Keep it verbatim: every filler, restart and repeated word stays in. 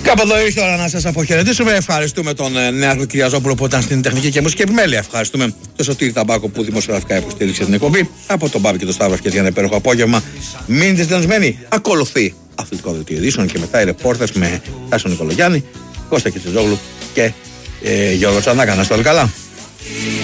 Κάπου εδώ ήρθε η ώρα να σας αποχαιρετήσουμε. Ευχαριστούμε τον ε, Νέαρχο Κυριαζόπουλο που ήταν στην τεχνική και μουσική επιμέλεια. Ευχαριστούμε τον Σωτήρη Ταμπάκο που δημοσιογραφικά υποστήριξε την εκπομπή. Από τον Μπάμπη και τον Σταύρο για ένα υπέροχο απόγευμα. Μείνετε συντονισμένοι. Ακολουθεί αθλητικό δελτίο ειδήσεων και μετά οι ρεπόρτες με Τάσο Νικολογιάννη, Κώστα Κιτσιζόγλου και ε, Γιώργο Τσανάκα. Να είστε όλοι καλά.